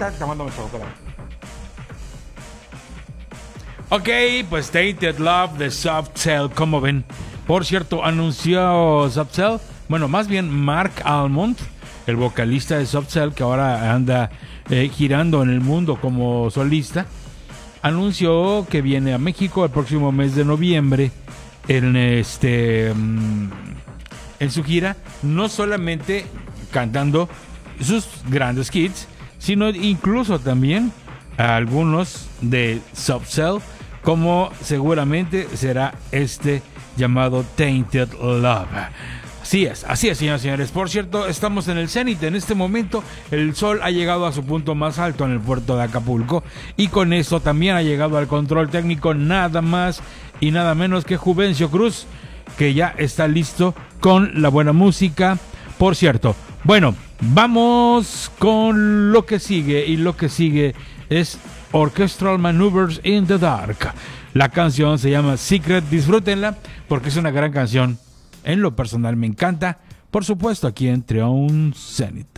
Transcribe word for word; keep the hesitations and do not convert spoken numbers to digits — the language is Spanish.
ahorita te mando mucho. Ok, pues Tainted Love de Soft Cell, ¿cómo ven? Por cierto, anunció Soft Cell, bueno, más bien Mark Almond, el vocalista de Soft Cell, que ahora anda eh, girando en el mundo como solista, anunció que viene a México el próximo mes de noviembre en este en su gira, no solamente cantando sus grandes hits, sino incluso también a algunos de Soft Cell, como seguramente será este llamado Tainted Love. Así es, así es, señoras y señores. Por cierto, estamos en el cenit en este momento. El sol ha llegado a su punto más alto en el puerto de Acapulco, y con eso también ha llegado al control técnico nada más y nada menos que Juvencio Cruz, que ya está listo con la buena música. Por cierto, bueno, vamos con lo que sigue, y lo que sigue es Orchestral Maneuvers in the Dark. La canción se llama Secret, disfrútenla porque es una gran canción. En lo personal me encanta, por supuesto, aquí en Trion Zenith.